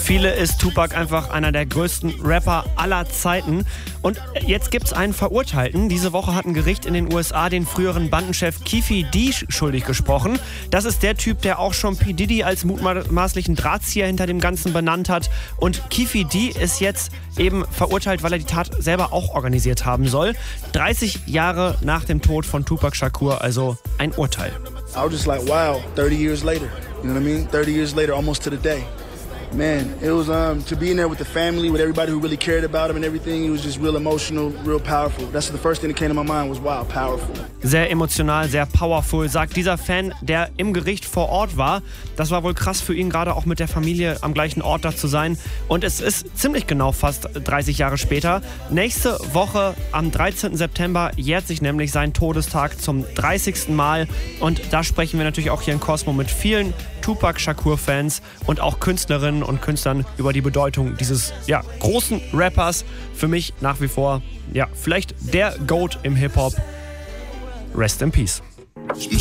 viele ist Tupac einfach einer der größten Rapper aller Zeiten. Und jetzt gibt's einen Verurteilten. Diese Woche hat ein Gericht in den USA den früheren Bandenchef Keffe D. schuldig gesprochen. Das ist der Typ, der auch schon P. Diddy als mutmaßlichen Drahtzieher hinter dem Ganzen benannt hat. Und Keffe D. ist jetzt eben verurteilt, weil er die Tat selber auch organisiert haben soll. 30 Jahre nach dem Tod von Tupac Shakur, also ein Urteil. I was just like, wow, 30 years later, you know what I mean? 30 years later, almost to the day. Man, it was to be in there with the family, with everybody who really cared about him and everything. It was just real emotional, real powerful. That's the first thing that came to my mind was, wow, powerful. Sehr emotional, sehr powerful, sagt dieser Fan, der im Gericht vor Ort war. Das war wohl krass für ihn, gerade auch mit der Familie am gleichen Ort da zu sein. Und es ist ziemlich genau fast 30 Jahre später. Nächste Woche, am 13. September, jährt sich nämlich sein Todestag zum 30. Mal. Und da sprechen wir natürlich auch hier in Cosmo mit vielen Tupac Shakur-Fans und auch Künstlerinnen und Künstlern über die Bedeutung dieses großen Rappers. Für mich nach wie vor vielleicht der GOAT im Hip-Hop. Rest in Peace.